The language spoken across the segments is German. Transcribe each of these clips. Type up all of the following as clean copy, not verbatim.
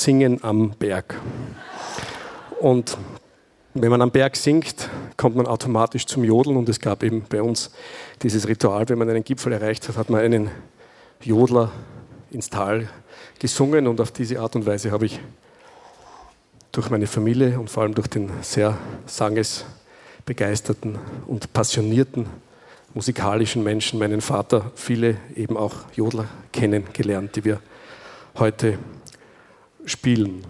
Singen am Berg. Und wenn man am Berg singt, kommt man automatisch zum Jodeln und es gab eben bei uns dieses Ritual, wenn man einen Gipfel erreicht hat, hat man einen Jodler ins Tal gesungen und auf diese Art und Weise habe ich durch meine Familie und vor allem durch den sehr sangesbegeisterten und passionierten musikalischen Menschen, meinen Vater, viele eben auch Jodler kennengelernt, die wir heute spielen.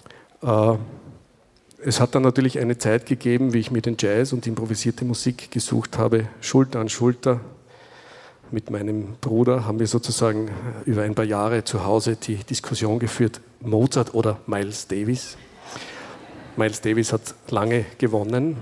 Es hat dann natürlich eine Zeit gegeben, wie ich mir den Jazz und die improvisierte Musik gesucht habe, Schulter an Schulter. Mit meinem Bruder haben wir sozusagen über ein paar Jahre zu Hause die Diskussion geführt, Mozart oder Miles Davis. Miles Davis hat lange gewonnen.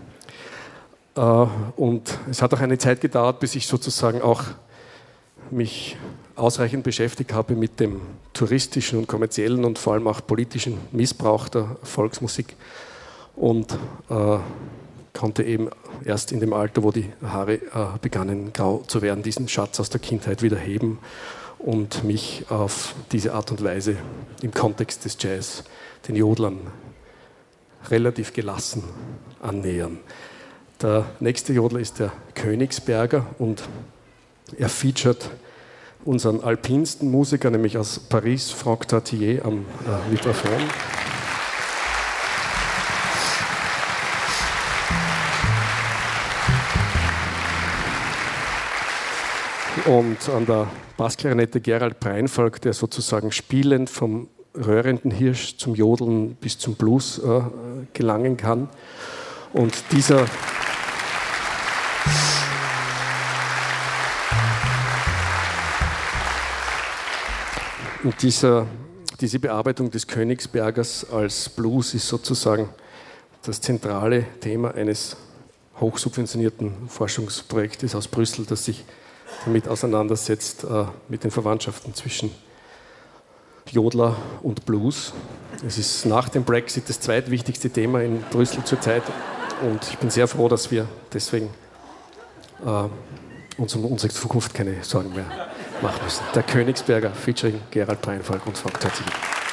Und es hat auch eine Zeit gedauert, bis ich sozusagen auch mich ausreichend beschäftigt habe mit dem touristischen und kommerziellen und vor allem auch politischen Missbrauch der Volksmusik und konnte eben erst in dem Alter, wo die Haare begannen grau zu werden, diesen Schatz aus der Kindheit wieder heben und mich auf diese Art und Weise im Kontext des Jazz den Jodlern relativ gelassen annähern. Der nächste Jodler ist der Königsberger und er featuret unseren alpinsten Musiker, nämlich aus Paris, Franck Tartier am Vibraphon. Und an der Bassklarinette Gerald Breinvolk, der sozusagen spielend vom röhrenden Hirsch zum Jodeln bis zum Blues gelangen kann. Und diese Bearbeitung des Königsbergers als Blues ist sozusagen das zentrale Thema eines hochsubventionierten Forschungsprojektes aus Brüssel, das sich damit auseinandersetzt, mit den Verwandtschaften zwischen Jodler und Blues. Es ist nach dem Brexit das zweitwichtigste Thema in Brüssel zurzeit und ich bin sehr froh, dass wir deswegen uns um unsere Zukunft keine Sorgen mehr machen müssen. Der Königsberger featuring Gerald Breinvolk und Franck Tartier.